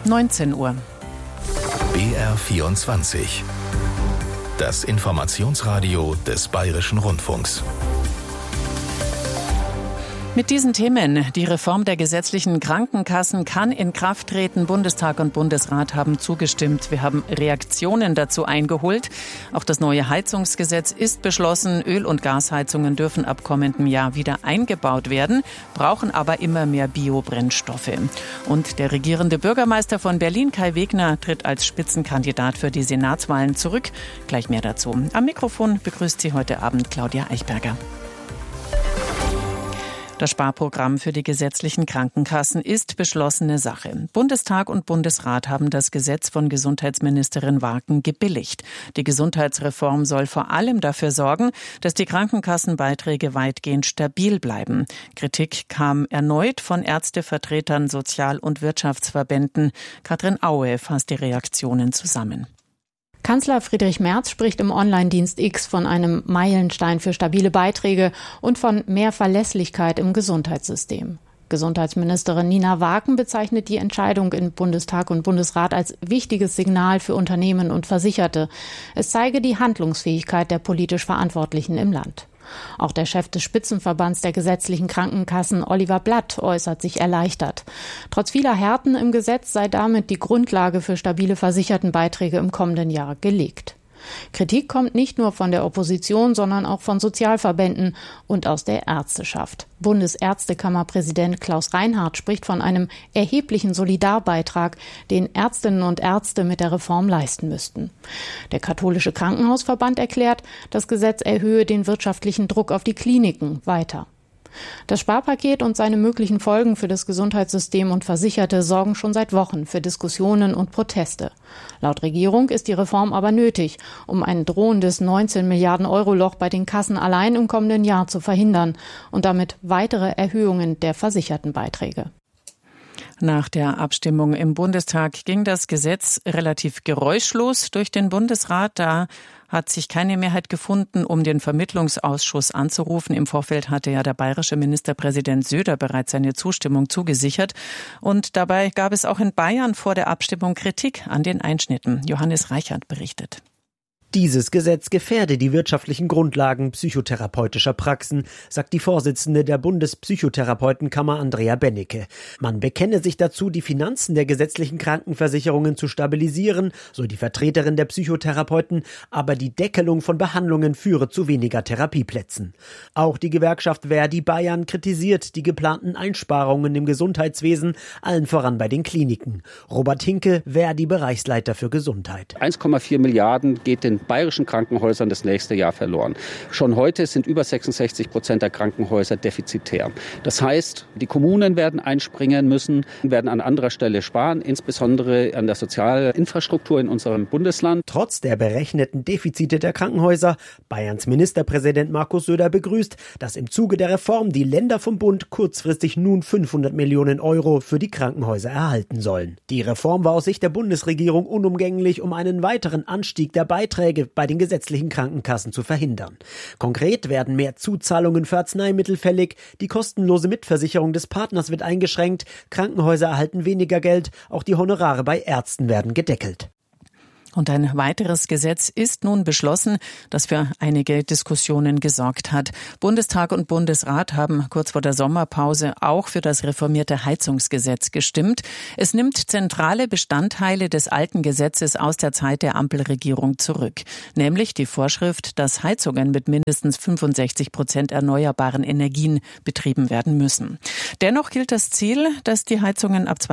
19 Uhr. BR24. Das Informationsradio des Bayerischen Rundfunks. Mit diesen Themen. Die Reform der gesetzlichen Krankenkassen kann in Kraft treten. Bundestag und Bundesrat haben zugestimmt. Wir haben Reaktionen dazu eingeholt. Auch das neue Heizungsgesetz ist beschlossen. Öl- und Gasheizungen dürfen ab kommendem Jahr wieder eingebaut werden, brauchen aber immer mehr Biobrennstoffe. Und der regierende Bürgermeister von Berlin, Kai Wegner, tritt als Spitzenkandidat für die Senatswahlen zurück. Gleich mehr dazu. Am Mikrofon begrüßt Sie heute Abend Claudia Eichberger. Das Sparprogramm für die gesetzlichen Krankenkassen ist beschlossene Sache. Bundestag und Bundesrat haben das Gesetz von Gesundheitsministerin Warken gebilligt. Die Gesundheitsreform soll vor allem dafür sorgen, dass die Krankenkassenbeiträge weitgehend stabil bleiben. Kritik kam erneut von Ärztevertretern, Sozial- und Wirtschaftsverbänden. Katrin Aue fasst die Reaktionen zusammen. Kanzler Friedrich Merz spricht im Online-Dienst X von einem Meilenstein für stabile Beiträge und von mehr Verlässlichkeit im Gesundheitssystem. Gesundheitsministerin Nina Warken bezeichnet die Entscheidung in Bundestag und Bundesrat als wichtiges Signal für Unternehmen und Versicherte. Es zeige die Handlungsfähigkeit der politisch Verantwortlichen im Land. Auch der Chef des Spitzenverbands der gesetzlichen Krankenkassen, Oliver Blatt, äußert sich erleichtert. Trotz vieler Härten im Gesetz sei damit die Grundlage für stabile Versichertenbeiträge im kommenden Jahr gelegt. Kritik kommt nicht nur von der Opposition, sondern auch von Sozialverbänden und aus der Ärzteschaft. Bundesärztekammerpräsident Klaus Reinhardt spricht von einem erheblichen Solidarbeitrag, den Ärztinnen und Ärzte mit der Reform leisten müssten. Der Katholische Krankenhausverband erklärt, das Gesetz erhöhe den wirtschaftlichen Druck auf die Kliniken weiter. Das Sparpaket und seine möglichen Folgen für das Gesundheitssystem und Versicherte sorgen schon seit Wochen für Diskussionen und Proteste. Laut Regierung ist die Reform aber nötig, um ein drohendes 19 Milliarden Euro Loch bei den Kassen allein im kommenden Jahr zu verhindern und damit weitere Erhöhungen der Versichertenbeiträge. Nach der Abstimmung im Bundestag ging das Gesetz relativ geräuschlos durch den Bundesrat. Da hat sich keine Mehrheit gefunden, um den Vermittlungsausschuss anzurufen. Im Vorfeld hatte ja der bayerische Ministerpräsident Söder bereits seine Zustimmung zugesichert. Und dabei gab es auch in Bayern vor der Abstimmung Kritik an den Einschnitten. Johannes Reichert berichtet. Dieses Gesetz gefährde die wirtschaftlichen Grundlagen psychotherapeutischer Praxen, sagt die Vorsitzende der Bundespsychotherapeutenkammer Andrea Bennecke. Man bekenne sich dazu, die Finanzen der gesetzlichen Krankenversicherungen zu stabilisieren, so die Vertreterin der Psychotherapeuten, aber die Deckelung von Behandlungen führe zu weniger Therapieplätzen. Auch die Gewerkschaft Verdi Bayern kritisiert die geplanten Einsparungen im Gesundheitswesen, allen voran bei den Kliniken. Robert Hinke, Verdi-Bereichsleiter für Gesundheit. 1,4 Milliarden geht den bayerischen Krankenhäusern das nächste Jahr verloren. Schon heute sind über 66% der Krankenhäuser defizitär. Das heißt, die Kommunen werden einspringen müssen, werden an anderer Stelle sparen, insbesondere an der Sozialinfrastruktur in unserem Bundesland. Trotz der berechneten Defizite der Krankenhäuser, Bayerns Ministerpräsident Markus Söder begrüßt, dass im Zuge der Reform die Länder vom Bund kurzfristig nun 500 Millionen Euro für die Krankenhäuser erhalten sollen. Die Reform war aus Sicht der Bundesregierung unumgänglich, um einen weiteren Anstieg der Beiträge bei den gesetzlichen Krankenkassen zu verhindern. Konkret werden mehr Zuzahlungen für Arzneimittel fällig, die kostenlose Mitversicherung des Partners wird eingeschränkt, Krankenhäuser erhalten weniger Geld, auch die Honorare bei Ärzten werden gedeckelt. Und ein weiteres Gesetz ist nun beschlossen, das für einige Diskussionen gesorgt hat. Bundestag und Bundesrat haben kurz vor der Sommerpause auch für das reformierte Heizungsgesetz gestimmt. Es nimmt zentrale Bestandteile des alten Gesetzes aus der Zeit der Ampelregierung zurück, nämlich die Vorschrift, dass Heizungen mit mindestens 65% erneuerbaren Energien betrieben werden müssen. Dennoch gilt das Ziel, dass die Heizungen ab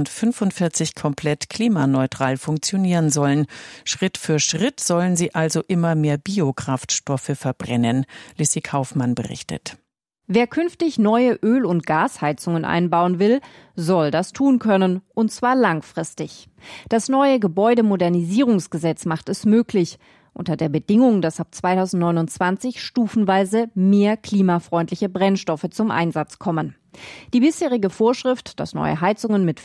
2045 komplett klimaneutral funktionieren sollen. Schritt für Schritt sollen sie also immer mehr Biokraftstoffe verbrennen. Lissi Kaufmann berichtet. Wer künftig neue Öl- und Gasheizungen einbauen will, soll das tun können, und zwar langfristig. Das neue Gebäudemodernisierungsgesetz macht es möglich, unter der Bedingung, dass ab 2029 stufenweise mehr klimafreundliche Brennstoffe zum Einsatz kommen. Die bisherige Vorschrift, dass neue Heizungen mit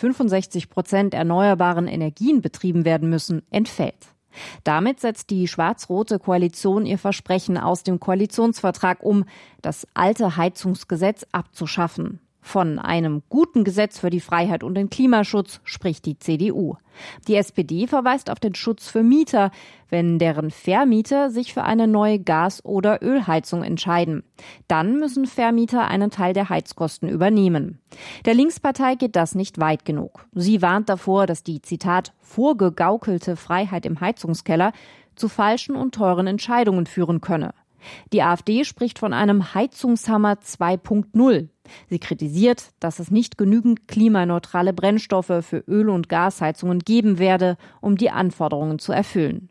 65% erneuerbaren Energien betrieben werden müssen, entfällt. Damit setzt die schwarz-rote Koalition ihr Versprechen aus dem Koalitionsvertrag um, das alte Heizungsgesetz abzuschaffen. Von einem guten Gesetz für die Freiheit und den Klimaschutz spricht die CDU. Die SPD verweist auf den Schutz für Mieter, wenn deren Vermieter sich für eine neue Gas- oder Ölheizung entscheiden. Dann müssen Vermieter einen Teil der Heizkosten übernehmen. Der Linkspartei geht das nicht weit genug. Sie warnt davor, dass die, Zitat, vorgegaukelte Freiheit im Heizungskeller zu falschen und teuren Entscheidungen führen könne. Die AfD spricht von einem Heizungshammer 2.0. Sie kritisiert, dass es nicht genügend klimaneutrale Brennstoffe für Öl- und Gasheizungen geben werde, um die Anforderungen zu erfüllen.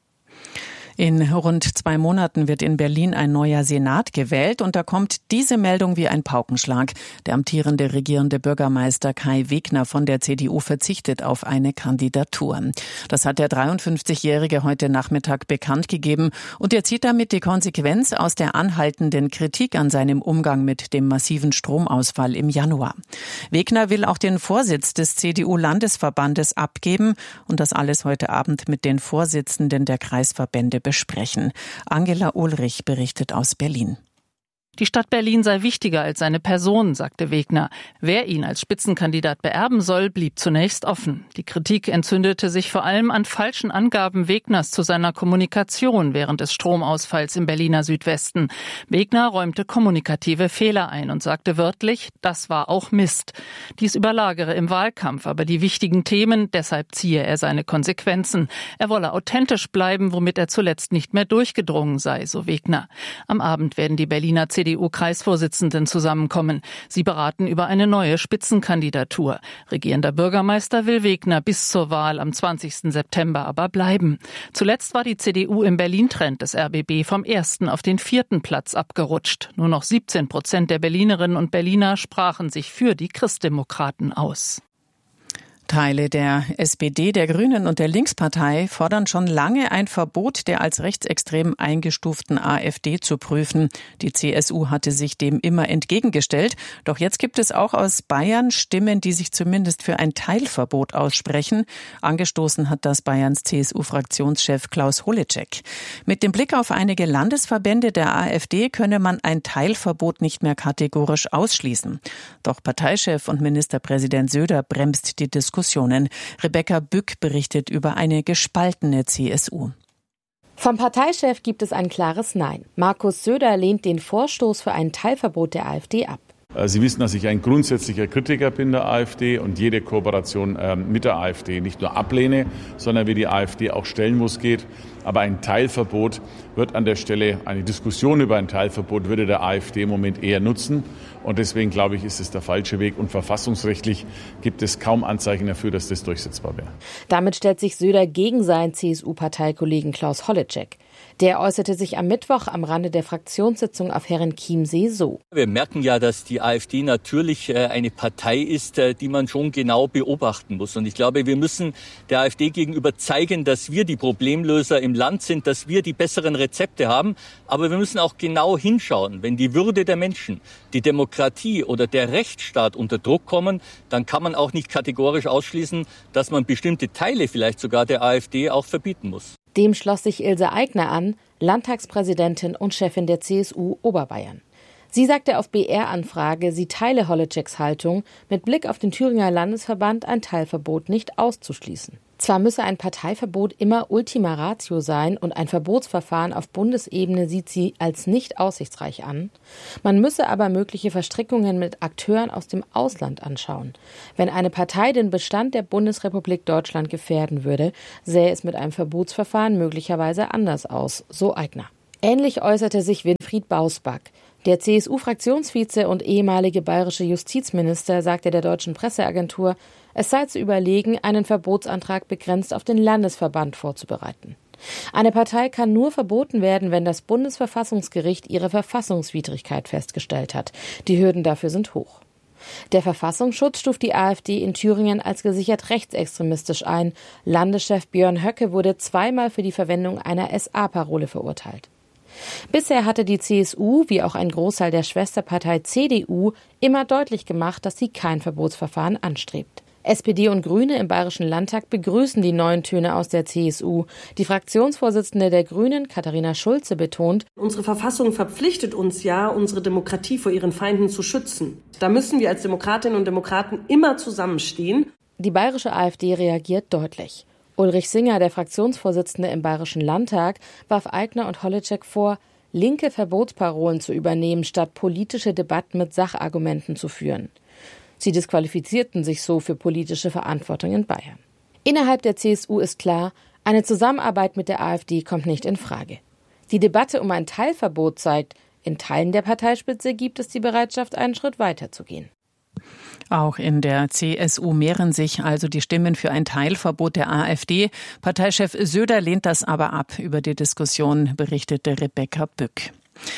In rund 2 Monaten wird in Berlin ein neuer Senat gewählt und da kommt diese Meldung wie ein Paukenschlag. Der amtierende regierende Bürgermeister Kai Wegner von der CDU verzichtet auf eine Kandidatur. Das hat der 53-Jährige heute Nachmittag bekannt gegeben und er zieht damit die Konsequenz aus der anhaltenden Kritik an seinem Umgang mit dem massiven Stromausfall im Januar. Wegner will auch den Vorsitz des CDU-Landesverbandes abgeben und das alles heute Abend mit den Vorsitzenden der Kreisverbände besprechen. Angela Ulrich berichtet aus Berlin. Die Stadt Berlin sei wichtiger als seine Person, sagte Wegner. Wer ihn als Spitzenkandidat beerben soll, blieb zunächst offen. Die Kritik entzündete sich vor allem an falschen Angaben Wegners zu seiner Kommunikation während des Stromausfalls im Berliner Südwesten. Wegner räumte kommunikative Fehler ein und sagte wörtlich, das war auch Mist. Dies überlagere im Wahlkampf aber die wichtigen Themen, deshalb ziehe er seine Konsequenzen. Er wolle authentisch bleiben, womit er zuletzt nicht mehr durchgedrungen sei, so Wegner. Am Abend werden die Berliner CDU-Kreisvorsitzenden zusammenkommen. Sie beraten über eine neue Spitzenkandidatur. Regierender Bürgermeister will Wegner bis zur Wahl am 20. September aber bleiben. Zuletzt war die CDU im Berlin-Trend des RBB vom 1. auf den 4. Platz abgerutscht. Nur noch 17% der Berlinerinnen und Berliner sprachen sich für die Christdemokraten aus. Teile der SPD, der Grünen und der Linkspartei fordern schon lange ein Verbot der als rechtsextrem eingestuften AfD zu prüfen. Die CSU hatte sich dem immer entgegengestellt. Doch jetzt gibt es auch aus Bayern Stimmen, die sich zumindest für ein Teilverbot aussprechen. Angestoßen hat das Bayerns CSU-Fraktionschef Klaus Holleczek. Mit dem Blick auf einige Landesverbände der AfD könne man ein Teilverbot nicht mehr kategorisch ausschließen. Doch Parteichef und Ministerpräsident Söder bremst die Diskussion. Rebecca Bück berichtet über eine gespaltene CSU. Vom Parteichef gibt es ein klares Nein. Markus Söder lehnt den Vorstoß für ein Teilverbot der AfD ab. Sie wissen, dass ich ein grundsätzlicher Kritiker bin der AfD und jede Kooperation mit der AfD nicht nur ablehne, sondern wie die AfD auch stellen muss, geht. Aber ein Teilverbot wird an der Stelle, eine Diskussion über ein Teilverbot würde der AfD im Moment eher nutzen. Und deswegen glaube ich, ist es der falsche Weg. Und verfassungsrechtlich gibt es kaum Anzeichen dafür, dass das durchsetzbar wäre. Damit stellt sich Söder gegen seinen CSU-Parteikollegen Klaus Holleczek. Der äußerte sich am Mittwoch am Rande der Fraktionssitzung auf Herrenchiemsee so. Wir merken ja, dass die AfD natürlich eine Partei ist, die man schon genau beobachten muss. Und ich glaube, wir müssen der AfD gegenüber zeigen, dass wir die Problemlöser im Land sind, dass wir die besseren Rezepte haben. Aber wir müssen auch genau hinschauen. Wenn die Würde der Menschen, die Demokratie oder der Rechtsstaat unter Druck kommen, dann kann man auch nicht kategorisch ausschließen, dass man bestimmte Teile vielleicht sogar der AfD auch verbieten muss. Dem schloss sich Ilse Aigner an, Landtagspräsidentin und Chefin der CSU Oberbayern. Sie sagte auf BR-Anfrage, sie teile Holleczeks Haltung, mit Blick auf den Thüringer Landesverband ein Teilverbot nicht auszuschließen. Zwar müsse ein Parteiverbot immer Ultima Ratio sein und ein Verbotsverfahren auf Bundesebene sieht sie als nicht aussichtsreich an, man müsse aber mögliche Verstrickungen mit Akteuren aus dem Ausland anschauen. Wenn eine Partei den Bestand der Bundesrepublik Deutschland gefährden würde, sähe es mit einem Verbotsverfahren möglicherweise anders aus, so Aigner. Ähnlich äußerte sich Winfried Bausback. Der CSU-Fraktionsvize und ehemalige bayerische Justizminister sagte der Deutschen Presseagentur, es sei zu überlegen, einen Verbotsantrag begrenzt auf den Landesverband vorzubereiten. Eine Partei kann nur verboten werden, wenn das Bundesverfassungsgericht ihre Verfassungswidrigkeit festgestellt hat. Die Hürden dafür sind hoch. Der Verfassungsschutz stuft die AfD in Thüringen als gesichert rechtsextremistisch ein. Landeschef Björn Höcke wurde 2-mal für die Verwendung einer SA-Parole verurteilt. Bisher hatte die CSU, wie auch ein Großteil der Schwesterpartei CDU, immer deutlich gemacht, dass sie kein Verbotsverfahren anstrebt. SPD und Grüne im Bayerischen Landtag begrüßen die neuen Töne aus der CSU. Die Fraktionsvorsitzende der Grünen, Katharina Schulze, betont: Unsere Verfassung verpflichtet uns ja, unsere Demokratie vor ihren Feinden zu schützen. Da müssen wir als Demokratinnen und Demokraten immer zusammenstehen. Die bayerische AfD reagiert deutlich. Ulrich Singer, der Fraktionsvorsitzende im Bayerischen Landtag, warf Aigner und Holleczek vor, linke Verbotsparolen zu übernehmen, statt politische Debatten mit Sachargumenten zu führen. Sie disqualifizierten sich so für politische Verantwortung in Bayern. Innerhalb der CSU ist klar, eine Zusammenarbeit mit der AfD kommt nicht in Frage. Die Debatte um ein Teilverbot zeigt, in Teilen der Parteispitze gibt es die Bereitschaft, einen Schritt weiter zu gehen. Auch in der CSU mehren sich also die Stimmen für ein Teilverbot der AfD. Parteichef Söder lehnt das aber ab. Über die Diskussion berichtete Rebecca Bück.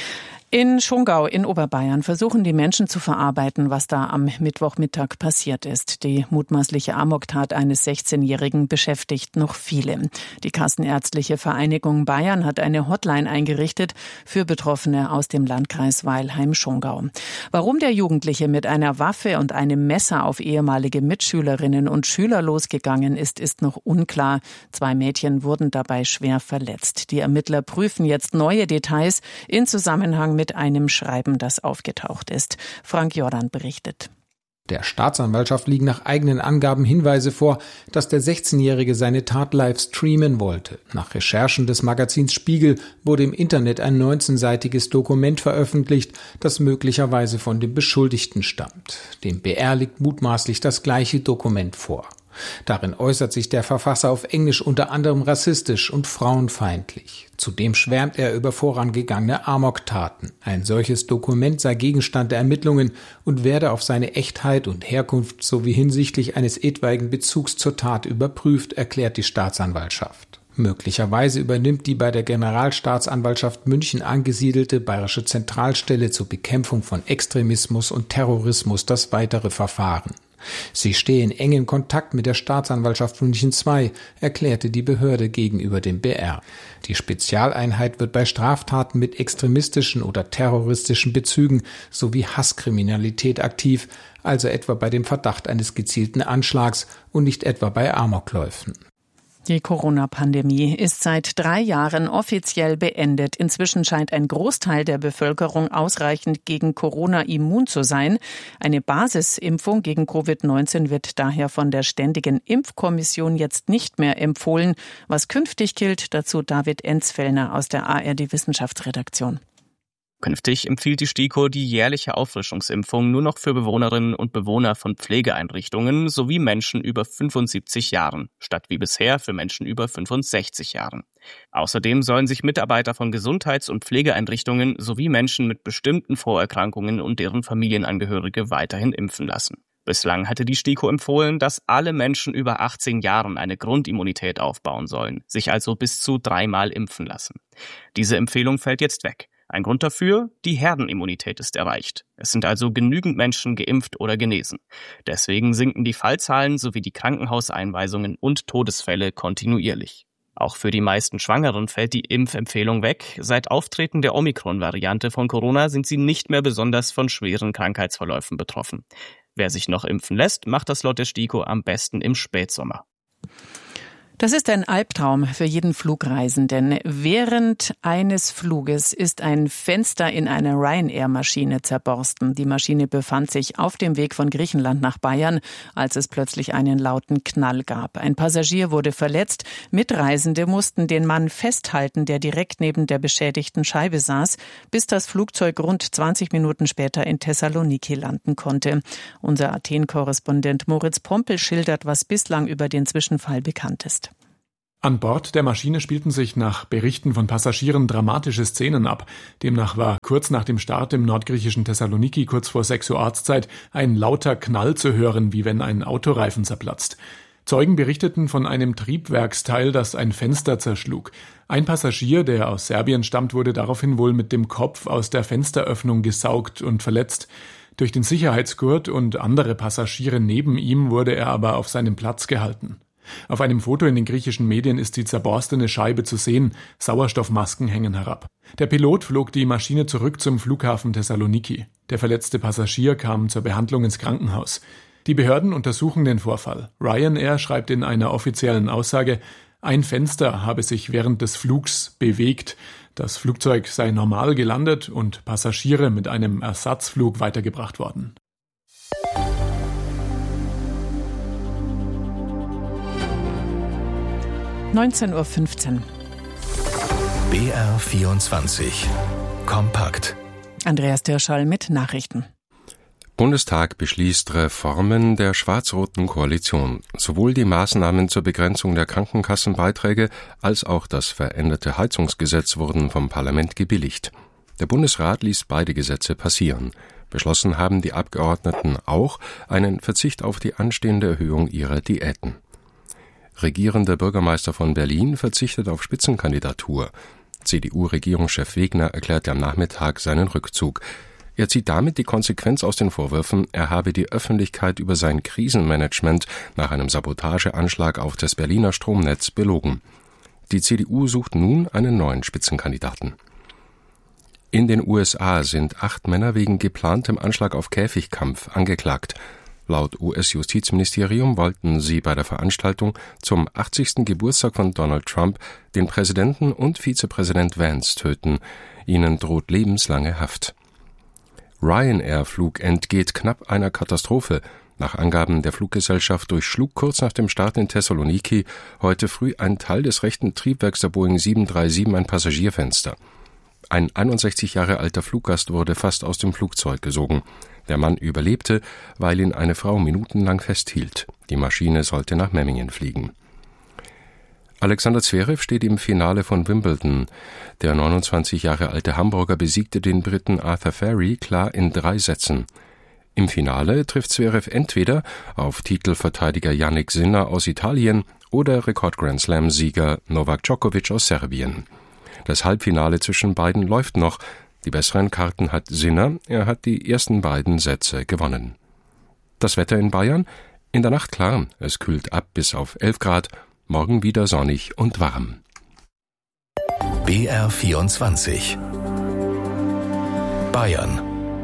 In Schongau in Oberbayern versuchen die Menschen zu verarbeiten, was da am Mittwochmittag passiert ist. Die mutmaßliche Amoktat eines 16-Jährigen beschäftigt noch viele. Die Kassenärztliche Vereinigung Bayern hat eine Hotline eingerichtet für Betroffene aus dem Landkreis Weilheim-Schongau. Warum der Jugendliche mit einer Waffe und einem Messer auf ehemalige Mitschülerinnen und Schüler losgegangen ist, ist noch unklar. 2 Mädchen wurden dabei schwer verletzt. Die Ermittler prüfen jetzt neue Details in Zusammenhang mit einem Schreiben, das aufgetaucht ist. Frank Jordan berichtet. Der Staatsanwaltschaft liegen nach eigenen Angaben Hinweise vor, dass der 16-Jährige seine Tat live streamen wollte. Nach Recherchen des Magazins Spiegel wurde im Internet ein 19-seitiges Dokument veröffentlicht, das möglicherweise von dem Beschuldigten stammt. Dem BR liegt mutmaßlich das gleiche Dokument vor. Darin äußert sich der Verfasser auf Englisch unter anderem rassistisch und frauenfeindlich. Zudem schwärmt er über vorangegangene Amoktaten. Ein solches Dokument sei Gegenstand der Ermittlungen und werde auf seine Echtheit und Herkunft sowie hinsichtlich eines etwaigen Bezugs zur Tat überprüft, erklärt die Staatsanwaltschaft. Möglicherweise übernimmt die bei der Generalstaatsanwaltschaft München angesiedelte Bayerische Zentralstelle zur Bekämpfung von Extremismus und Terrorismus das weitere Verfahren. Sie stehe in engem Kontakt mit der Staatsanwaltschaft München II, erklärte die Behörde gegenüber dem BR. Die Spezialeinheit wird bei Straftaten mit extremistischen oder terroristischen Bezügen sowie Hasskriminalität aktiv, also etwa bei dem Verdacht eines gezielten Anschlags und nicht etwa bei Amokläufen. Die Corona-Pandemie ist seit 3 Jahren offiziell beendet. Inzwischen scheint ein Großteil der Bevölkerung ausreichend gegen Corona immun zu sein. Eine Basisimpfung gegen Covid-19 wird daher von der Ständigen Impfkommission jetzt nicht mehr empfohlen. Was künftig gilt, dazu David Enzfellner aus der ARD-Wissenschaftsredaktion. Künftig empfiehlt die STIKO die jährliche Auffrischungsimpfung nur noch für Bewohnerinnen und Bewohner von Pflegeeinrichtungen sowie Menschen über 75 Jahren, statt wie bisher für Menschen über 65 Jahren. Außerdem sollen sich Mitarbeiter von Gesundheits- und Pflegeeinrichtungen sowie Menschen mit bestimmten Vorerkrankungen und deren Familienangehörige weiterhin impfen lassen. Bislang hatte die STIKO empfohlen, dass alle Menschen über 18 Jahren eine Grundimmunität aufbauen sollen, sich also bis zu 3-mal impfen lassen. Diese Empfehlung fällt jetzt weg. Ein Grund dafür, die Herdenimmunität ist erreicht. Es sind also genügend Menschen geimpft oder genesen. Deswegen sinken die Fallzahlen sowie die Krankenhauseinweisungen und Todesfälle kontinuierlich. Auch für die meisten Schwangeren fällt die Impfempfehlung weg. Seit Auftreten der Omikron-Variante von Corona sind sie nicht mehr besonders von schweren Krankheitsverläufen betroffen. Wer sich noch impfen lässt, macht das laut der STIKO am besten im Spätsommer. Das ist ein Albtraum für jeden Flugreisenden. Während eines Fluges ist ein Fenster in einer Ryanair-Maschine zerborsten. Die Maschine befand sich auf dem Weg von Griechenland nach Bayern, als es plötzlich einen lauten Knall gab. Ein Passagier wurde verletzt. Mitreisende mussten den Mann festhalten, der direkt neben der beschädigten Scheibe saß, bis das Flugzeug rund 20 Minuten später in Thessaloniki landen konnte. Unser Athen-Korrespondent Moritz Pompel schildert, was bislang über den Zwischenfall bekannt ist. An Bord der Maschine spielten sich nach Berichten von Passagieren dramatische Szenen ab. Demnach war kurz nach dem Start im nordgriechischen Thessaloniki kurz vor 6 Uhr Ortszeit ein lauter Knall zu hören, wie wenn ein Autoreifen zerplatzt. Zeugen berichteten von einem Triebwerksteil, das ein Fenster zerschlug. Ein Passagier, der aus Serbien stammt, wurde daraufhin wohl mit dem Kopf aus der Fensteröffnung gesaugt und verletzt. Durch den Sicherheitsgurt und andere Passagiere neben ihm wurde er aber auf seinem Platz gehalten. Auf einem Foto in den griechischen Medien ist die zerborstene Scheibe zu sehen, Sauerstoffmasken hängen herab. Der Pilot flog die Maschine zurück zum Flughafen Thessaloniki. Der verletzte Passagier kam zur Behandlung ins Krankenhaus. Die Behörden untersuchen den Vorfall. Ryanair schreibt in einer offiziellen Aussage, ein Fenster habe sich während des Flugs bewegt. Das Flugzeug sei normal gelandet und Passagiere mit einem Ersatzflug weitergebracht worden. (19:15 Uhr). BR24 Kompakt. Andreas Dirschall mit Nachrichten. Bundestag beschließt Reformen der schwarz-roten Koalition. Sowohl die Maßnahmen zur Begrenzung der Krankenkassenbeiträge als auch das veränderte Heizungsgesetz wurden vom Parlament gebilligt. Der Bundesrat ließ beide Gesetze passieren. Beschlossen haben die Abgeordneten auch einen Verzicht auf die anstehende Erhöhung ihrer Diäten. Regierender Bürgermeister von Berlin verzichtet auf Spitzenkandidatur. CDU-Regierungschef Wegner erklärte am Nachmittag seinen Rückzug. Er zieht damit die Konsequenz aus den Vorwürfen, er habe die Öffentlichkeit über sein Krisenmanagement nach einem Sabotageanschlag auf das Berliner Stromnetz belogen. Die CDU sucht nun einen neuen Spitzenkandidaten. In den USA sind 8 Männer wegen geplantem Anschlag auf Käfigkampf angeklagt. Laut US-Justizministerium wollten sie bei der Veranstaltung zum 80. Geburtstag von Donald Trump den Präsidenten und Vizepräsident Vance töten. Ihnen droht lebenslange Haft. Ryanair-Flug entgeht knapp einer Katastrophe. Nach Angaben der Fluggesellschaft durchschlug kurz nach dem Start in Thessaloniki heute früh ein Teil des rechten Triebwerks der Boeing 737 ein Passagierfenster. Ein 61 Jahre alter Fluggast wurde fast aus dem Flugzeug gesogen. Der Mann überlebte, weil ihn eine Frau minutenlang festhielt. Die Maschine sollte nach Memmingen fliegen. Alexander Zverev steht im Finale von Wimbledon. Der 29 Jahre alte Hamburger besiegte den Briten Arthur Ferry klar in 3 Sätzen. Im Finale trifft Zverev entweder auf Titelverteidiger Jannik Sinner aus Italien oder Rekord-Grand-Slam-Sieger Novak Djokovic aus Serbien. Das Halbfinale zwischen beiden läuft noch. Die besseren Karten hat Sinner, er hat die ersten beiden Sätze gewonnen. Das Wetter in Bayern? In der Nacht klar, es kühlt ab bis auf 11 Grad. Morgen wieder sonnig und warm. BR24 Bayern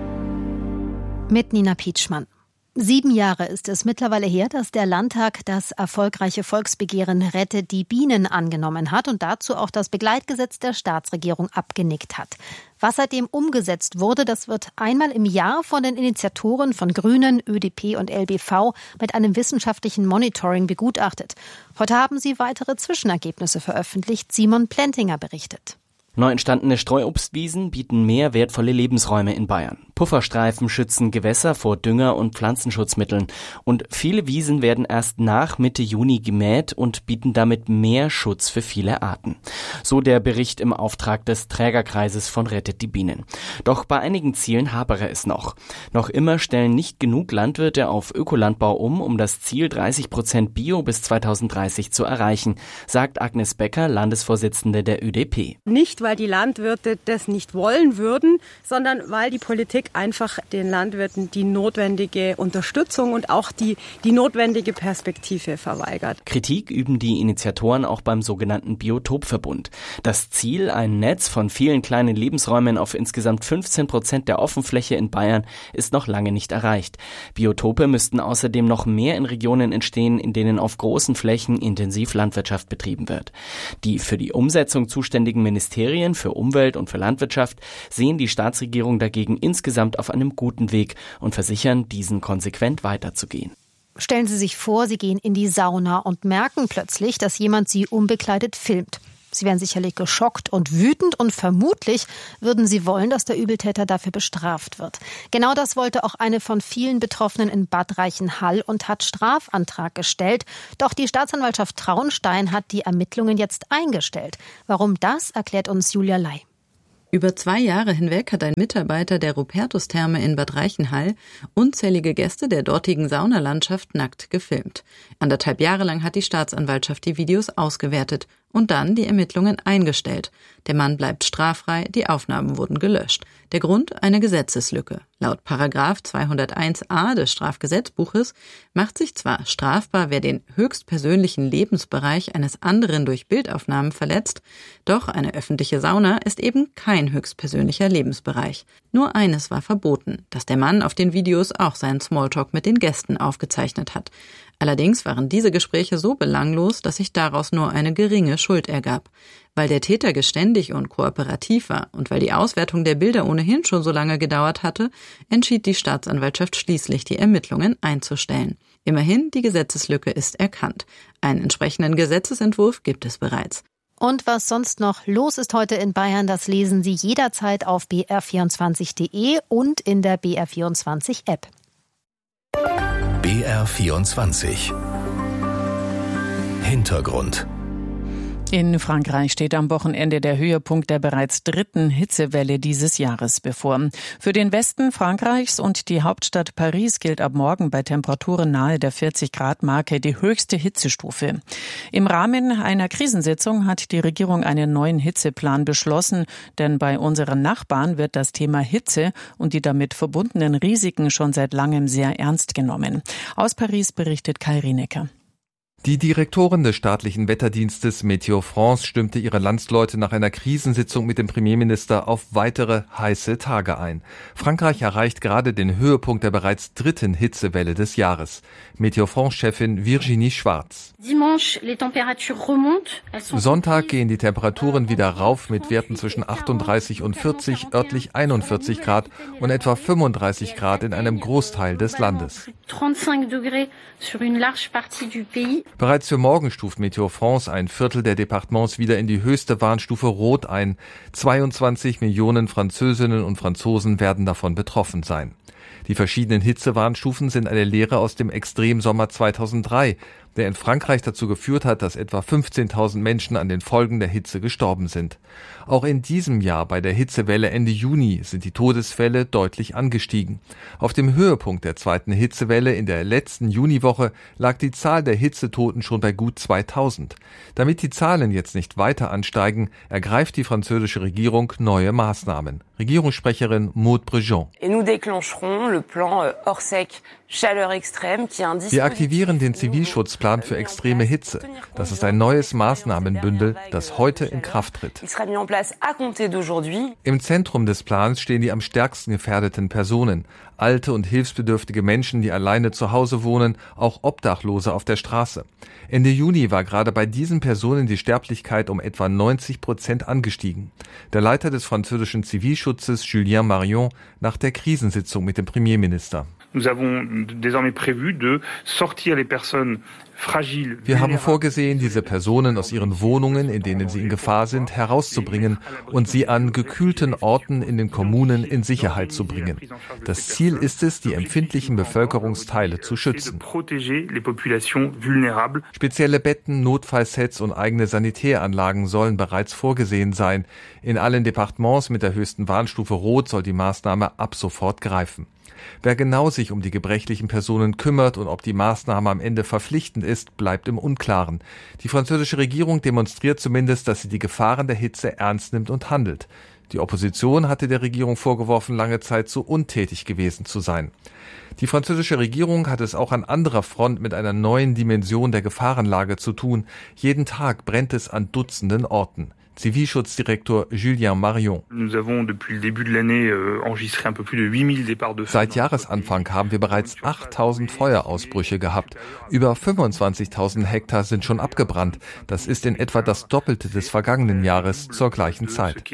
mit Nina Pietschmann. 7 Jahre ist es mittlerweile her, dass der Landtag das erfolgreiche Volksbegehren Rettet die Bienen angenommen hat und dazu auch das Begleitgesetz der Staatsregierung abgenickt hat. Was seitdem umgesetzt wurde, das wird einmal im Jahr von den Initiatoren von Grünen, ÖDP und LBV mit einem wissenschaftlichen Monitoring begutachtet. Heute haben sie weitere Zwischenergebnisse veröffentlicht. Simon Plentinger berichtet. Neu entstandene Streuobstwiesen bieten mehr wertvolle Lebensräume in Bayern. Pufferstreifen schützen Gewässer vor Dünger- und Pflanzenschutzmitteln. Und viele Wiesen werden erst nach Mitte Juni gemäht und bieten damit mehr Schutz für viele Arten. So der Bericht im Auftrag des Trägerkreises von Rettet die Bienen. Doch bei einigen Zielen hapere es noch. Noch immer stellen nicht genug Landwirte auf Ökolandbau um das Ziel 30% Bio bis 2030 zu erreichen, sagt Agnes Becker, Landesvorsitzende der ÖDP. Nicht, weil die Landwirte das nicht wollen würden, sondern weil die Politik einfach den Landwirten die notwendige Unterstützung und auch die notwendige Perspektive verweigert. Kritik üben die Initiatoren auch beim sogenannten Biotopverbund. Das Ziel, ein Netz von vielen kleinen Lebensräumen auf insgesamt 15% der Offenfläche in Bayern, ist noch lange nicht erreicht. Biotope müssten außerdem noch mehr in Regionen entstehen, in denen auf großen Flächen intensiv Landwirtschaft betrieben wird. Die für die Umsetzung zuständigen Ministerien für Umwelt und für Landwirtschaft sehen die Staatsregierung dagegen insgesamt auf einem guten Weg und versichern, diesen konsequent weiterzugehen. Stellen Sie sich vor, Sie gehen in die Sauna und merken plötzlich, dass jemand Sie unbekleidet filmt. Sie wären sicherlich geschockt und wütend und vermutlich würden Sie wollen, dass der Übeltäter dafür bestraft wird. Genau das wollte auch eine von vielen Betroffenen in Bad Reichenhall und hat Strafantrag gestellt. Doch die Staatsanwaltschaft Traunstein hat die Ermittlungen jetzt eingestellt. Warum das, erklärt uns Julia Ley. Über 2 Jahre hinweg hat ein Mitarbeiter der Rupertus-Therme in Bad Reichenhall unzählige Gäste der dortigen Saunalandschaft nackt gefilmt. 1,5 Jahre lang hat die Staatsanwaltschaft die Videos ausgewertet und dann die Ermittlungen eingestellt. Der Mann bleibt straffrei, die Aufnahmen wurden gelöscht. Der Grund? Eine Gesetzeslücke. Laut Paragraph 201a des Strafgesetzbuches macht sich zwar strafbar, wer den höchstpersönlichen Lebensbereich eines anderen durch Bildaufnahmen verletzt, doch eine öffentliche Sauna ist eben kein höchstpersönlicher Lebensbereich. Nur eines war verboten, dass der Mann auf den Videos auch seinen Smalltalk mit den Gästen aufgezeichnet hat. Allerdings waren diese Gespräche so belanglos, dass sich daraus nur eine geringe Schuld ergab. Weil der Täter geständig und kooperativ war und weil die Auswertung der Bilder ohnehin schon so lange gedauert hatte, entschied die Staatsanwaltschaft schließlich, die Ermittlungen einzustellen. Immerhin, die Gesetzeslücke ist erkannt. Einen entsprechenden Gesetzesentwurf gibt es bereits. Und was sonst noch los ist heute in Bayern, das lesen Sie jederzeit auf br24.de und in der BR24-App. BR24 Hintergrund. In Frankreich steht am Wochenende der Höhepunkt der bereits 3. Hitzewelle dieses Jahres bevor. Für den Westen Frankreichs und die Hauptstadt Paris gilt ab morgen bei Temperaturen nahe der 40-Grad-Marke die höchste Hitzestufe. Im Rahmen einer Krisensitzung hat die Regierung einen neuen Hitzeplan beschlossen, denn bei unseren Nachbarn wird das Thema Hitze und die damit verbundenen Risiken schon seit langem sehr ernst genommen. Aus Paris berichtet Kai Rienecker. Die Direktorin des staatlichen Wetterdienstes Météo France stimmte ihre Landsleute nach einer Krisensitzung mit dem Premierminister auf weitere heiße Tage ein. Frankreich erreicht gerade den Höhepunkt der bereits 3. Hitzewelle des Jahres. Météo France-Chefin Virginie Schwarz. Sonntag gehen die Temperaturen wieder rauf mit Werten zwischen 38 und 40, örtlich 41 Grad und etwa 35 Grad in einem Großteil des Landes. Bereits für morgen stuft Météo France ein Viertel der Departements wieder in die höchste Warnstufe Rot ein. 22 Millionen Französinnen und Franzosen werden davon betroffen sein. Die verschiedenen Hitzewarnstufen sind eine Lehre aus dem Extremsommer 2003, der in Frankreich dazu geführt hat, dass etwa 15.000 Menschen an den Folgen der Hitze gestorben sind. Auch in diesem Jahr bei der Hitzewelle Ende Juni sind die Todesfälle deutlich angestiegen. Auf dem Höhepunkt der 2. Hitzewelle in der letzten Juniwoche lag die Zahl der Hitzetoten schon bei gut 2.000. Damit die Zahlen jetzt nicht weiter ansteigen, ergreift die französische Regierung neue Maßnahmen. Regierungssprecherin Maud Brejon. Wir aktivieren den Zivilschutzplan für extreme Hitze. Das ist ein neues Maßnahmenbündel, das heute in Kraft tritt. Im Zentrum des Plans stehen die am stärksten gefährdeten Personen. Alte und hilfsbedürftige Menschen, die alleine zu Hause wohnen, auch Obdachlose auf der Straße. Ende Juni war gerade bei diesen Personen die Sterblichkeit um etwa 90% angestiegen. Der Leiter des französischen Zivilschutzes, Julien Marion, nach der Krisensitzung mit dem Premierminister. Wir haben vorgesehen, diese Personen aus ihren Wohnungen, in denen sie in Gefahr sind, herauszubringen und sie an gekühlten Orten in den Kommunen in Sicherheit zu bringen. Das Ziel ist es, die empfindlichen Bevölkerungsteile zu schützen. Spezielle Betten, Notfallsets und eigene Sanitäranlagen sollen bereits vorgesehen sein. In allen Departements mit der höchsten Warnstufe Rot soll die Maßnahme ab sofort greifen. Wer genau sich um die gebrechlichen Personen kümmert und ob die Maßnahme am Ende verpflichtend ist, bleibt im Unklaren. Die französische Regierung demonstriert zumindest, dass sie die Gefahren der Hitze ernst nimmt und handelt. Die Opposition hatte der Regierung vorgeworfen, lange Zeit so untätig gewesen zu sein. Die französische Regierung hat es auch an anderer Front mit einer neuen Dimension der Gefahrenlage zu tun. Jeden Tag brennt es an Dutzenden Orten. Zivilschutzdirektor Julien Marion. Seit Jahresanfang haben wir bereits 8.000 Feuerausbrüche gehabt. Über 25.000 Hektar sind schon abgebrannt. Das ist in etwa das Doppelte des vergangenen Jahres zur gleichen Zeit.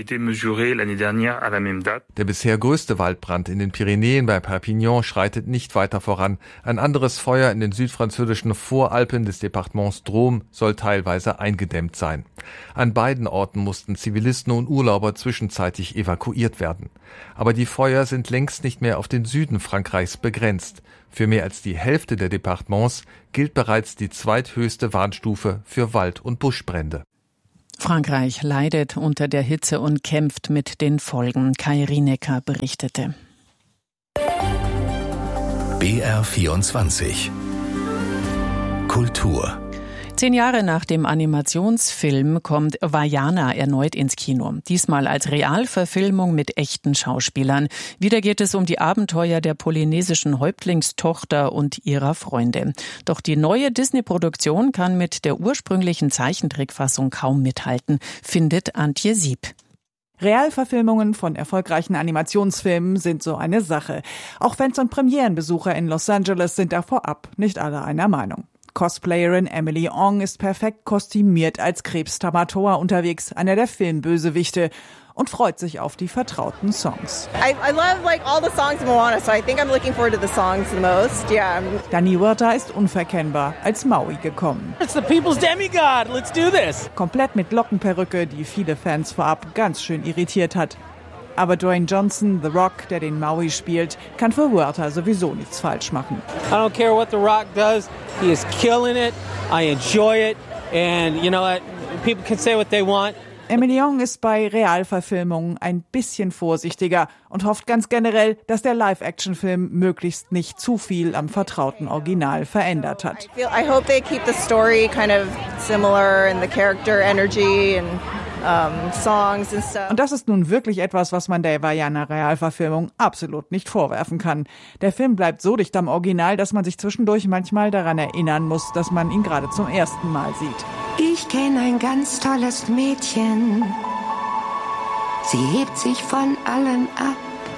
Der bisher größte Waldbrand in den Pyrenäen bei Perpignan schreitet nicht weiter voran. Ein anderes Feuer in den südfranzösischen Voralpen des Departements Drôme soll teilweise eingedämmt sein. An beiden Orten mussten Zivilisten und Urlauber zwischenzeitlich evakuiert werden. Aber die Feuer sind längst nicht mehr auf den Süden Frankreichs begrenzt. Für mehr als die Hälfte der Departements gilt bereits die zweithöchste Warnstufe für Wald- und Buschbrände. Frankreich leidet unter der Hitze und kämpft mit den Folgen. Kai Rienecker berichtete. BR24 Kultur. 10 Jahre nach dem Animationsfilm kommt Vaiana erneut ins Kino. Diesmal als Realverfilmung mit echten Schauspielern. Wieder geht es um die Abenteuer der polynesischen Häuptlingstochter und ihrer Freunde. Doch die neue Disney-Produktion kann mit der ursprünglichen Zeichentrickfassung kaum mithalten, findet Antje Sieb. Realverfilmungen von erfolgreichen Animationsfilmen sind so eine Sache. Auch Fans und Premierenbesucher in Los Angeles sind da vorab nicht alle einer Meinung. Cosplayerin Emily Ong ist perfekt kostümiert als Krebs-Tamatoa unterwegs, einer der Filmbösewichte, und freut sich auf die vertrauten Songs. I love all the songs in Moana, so I think I'm looking forward to the songs the most. Yeah. Danny Huerta ist unverkennbar als Maui gekommen. It's the people's demigod. Let's do this. Komplett mit Lockenperücke, die viele Fans vorab ganz schön irritiert hat. Aber Dwayne Johnson, The Rock, der den Maui spielt, kann für Huerta sowieso nichts falsch machen. I don't care what The Rock does. He is killing it. I enjoy it. And you know what? People can say what they want. Emily Ong ist bei Realverfilmungen ein bisschen vorsichtiger und hofft ganz generell, dass der Live-Action-Film möglichst nicht zu viel am vertrauten Original verändert hat. I hope they keep the story kind of similar and the character energy and songs and stuff. Und das ist nun wirklich etwas, was man der Vaiana-Realverfilmung absolut nicht vorwerfen kann. Der Film bleibt so dicht am Original, dass man sich zwischendurch manchmal daran erinnern muss, dass man ihn gerade zum ersten Mal sieht. Ich kenne ein ganz tolles Mädchen. Sie hebt sich von allen ab.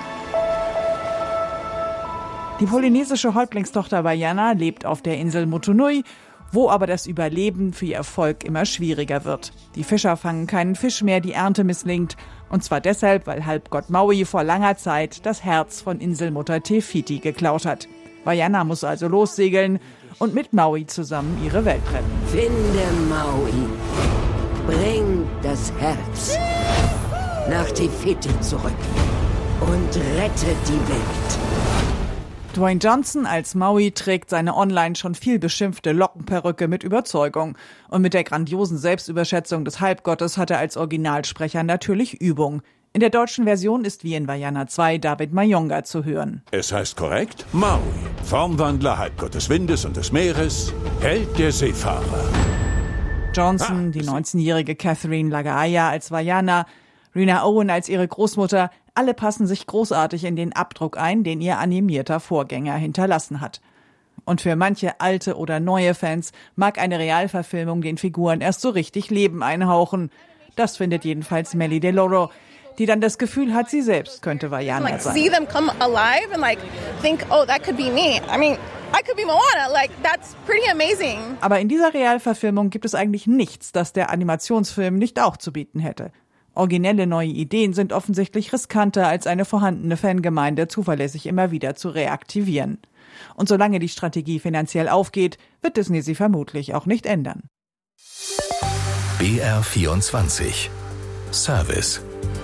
Die polynesische Häuptlingstochter Vaiana lebt auf der Insel Motunui, wo aber das Überleben für ihr Erfolg immer schwieriger wird. Die Fischer fangen keinen Fisch mehr, die Ernte misslingt. Und zwar deshalb, weil Halbgott Maui vor langer Zeit das Herz von Inselmutter Te Fiti geklaut hat. Vaiana muss also lossegeln und mit Maui zusammen ihre Welt retten. Finde Maui. Bring das Herz nach Te Fiti zurück und rette die Welt. Dwayne Johnson als Maui trägt seine online schon viel beschimpfte Lockenperücke mit Überzeugung. Und mit der grandiosen Selbstüberschätzung des Halbgottes hat er als Originalsprecher natürlich Übung. In der deutschen Version ist wie in Vaiana 2 David Mayonga zu hören. Es heißt korrekt Maui, Formwandler, Halbgott des Windes und des Meeres, Held der Seefahrer. Johnson, die 19-jährige Catherine Lagaaya als Vaiana, Rena Owen als ihre Großmutter, alle passen sich großartig in den Abdruck ein, den ihr animierter Vorgänger hinterlassen hat. Und für manche alte oder neue Fans mag eine Realverfilmung den Figuren erst so richtig Leben einhauchen. Das findet jedenfalls Melly DeLoro, die dann das Gefühl hat, sie selbst könnte Vaiana sein. See them come alive and think, oh, that could be me. I mean, I could be Moana. That's pretty amazing. Aber in dieser Realverfilmung gibt es eigentlich nichts, das der Animationsfilm nicht auch zu bieten hätte. Originelle neue Ideen sind offensichtlich riskanter, als eine vorhandene Fangemeinde zuverlässig immer wieder zu reaktivieren. Und solange die Strategie finanziell aufgeht, wird Disney sie vermutlich auch nicht ändern. BR24 Service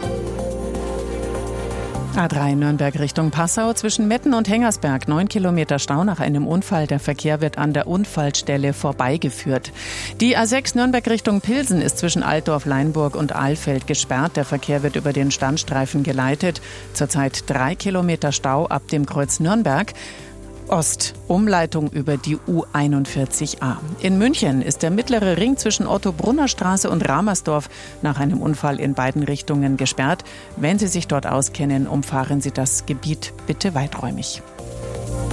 A3 Nürnberg Richtung Passau zwischen Metten und Hengersberg. 9 Kilometer Stau nach einem Unfall. Der Verkehr wird an der Unfallstelle vorbeigeführt. Die A6 Nürnberg Richtung Pilsen ist zwischen Altdorf, Leinburg und Alfeld gesperrt. Der Verkehr wird über den Standstreifen geleitet. Zurzeit 3 Kilometer Stau ab dem Kreuz Nürnberg. Ost, Umleitung über die U41a. In München ist der mittlere Ring zwischen Otto-Brunner-Straße und Ramersdorf nach einem Unfall in beiden Richtungen gesperrt. Wenn Sie sich dort auskennen, umfahren Sie das Gebiet bitte weiträumig.